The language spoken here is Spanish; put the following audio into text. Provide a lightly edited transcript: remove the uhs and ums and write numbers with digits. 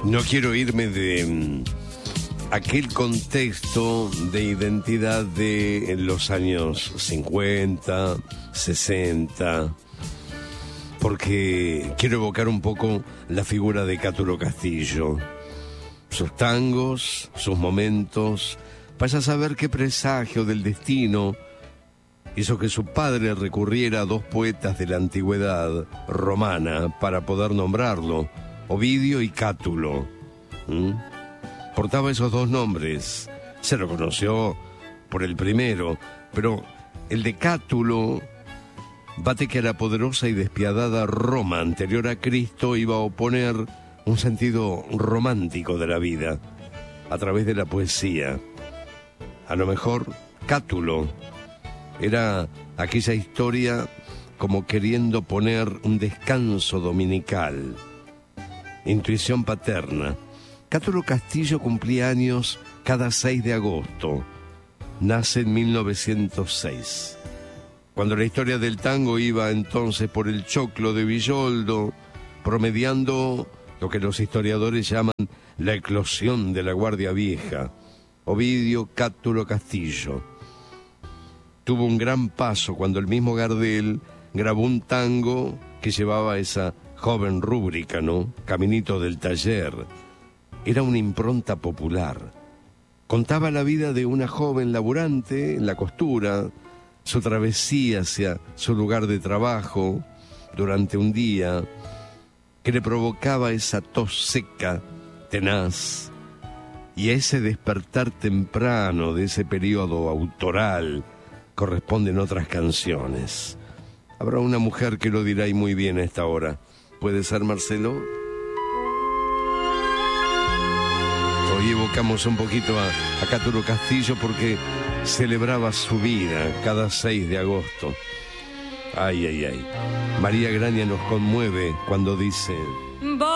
No quiero irme de aquel contexto de identidad de los años 50, 60, porque quiero evocar un poco la figura de Cátulo Castillo, sus tangos, sus momentos. Vaya a saber qué presagio del destino hizo que su padre recurriera a dos poetas de la antigüedad romana para poder nombrarlo, Ovidio y Cátulo. Portaba esos dos nombres. Se lo conoció por el primero, pero el de Cátulo bate que a la poderosa y despiadada Roma anterior a Cristo iba a oponer un sentido romántico de la vida a través de la poesía. A lo mejor Cátulo era aquella historia como queriendo poner un descanso dominical. Intuición paterna. Cátulo Castillo cumplía años cada 6 de agosto. Nace en 1906. Cuando la historia del tango iba entonces por el choclo de Villoldo, promediando lo que los historiadores llaman la eclosión de la Guardia Vieja. Ovidio Cátulo Castillo tuvo un gran paso cuando el mismo Gardel grabó un tango que llevaba esa joven rúbrica, ¿no? Caminito del Taller. Era una impronta popular. Contaba la vida de una joven laburante en la costura, su travesía hacia su lugar de trabajo durante un día que le provocaba esa tos seca, tenaz, y a ese despertar temprano de ese periodo autoral corresponden otras canciones. Habrá una mujer que lo dirá y muy bien a esta hora. ¿Puede ser, Marcelo? Hoy evocamos un poquito a Cátulo Castillo porque celebraba su vida cada 6 de agosto. Ay, ay, ay. María Graña nos conmueve cuando dice...